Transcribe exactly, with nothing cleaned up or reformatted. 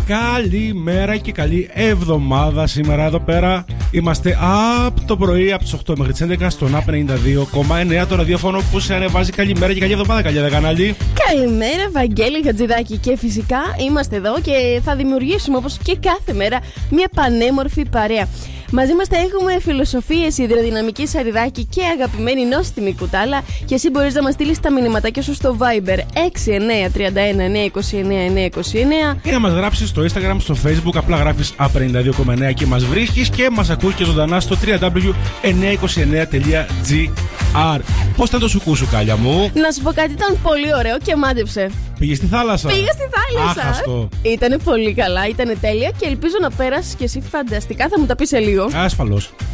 Καλημέρα και καλή εβδομάδα. Σήμερα εδώ πέρα είμαστε από το πρωί, από τις οκτώ μέχρι τις έντεκα στον App ενενήντα δύο κόμμα εννέα, το ραδιόφωνο που σε ανεβάζει. Καλημέρα και καλή εβδομάδα, καλή κανάλι. Καλημέρα, Βαγγέλη Χατζηδάκη. Και φυσικά είμαστε εδώ και θα δημιουργήσουμε, όπως και κάθε μέρα, μια πανέμορφη παρέα. Μαζί μας θα έχουμε φιλοσοφίες, υδροδυναμική Σαριδάκη και αγαπημένη νόστιμη Κουτάλα. Και εσύ μπορείς να μας στείλεις τα μηνυματάκια σου στο Viber έξι εννέα τρία ένα εννέα είκοσι εννέα εννέα είκοσι εννέα ή να μας γράψεις στο Instagram, στο Facebook. Απλά γράφεις App ενενήντα δύο κόμμα εννέα και μας βρίσκεις και μας ακούς και ζωντανά στο double-u double-u double-u τελεία εννιακόσια είκοσι εννέα τελεία τζι άρ. Πώς ήταν το σουκού σου, Κάλια μου? Να σου πω κάτι, ήταν πολύ ωραίο και μάντεψε. Πήγε στη θάλασσα. Πήγα στη θάλασσα. Άχαστο. Ήτανε πολύ καλά, ήτανε τέλεια και ελπίζω να πέρασεις και εσύ φανταστικά. Θα μου τα πεις σε λίγο. Ασφαλώς.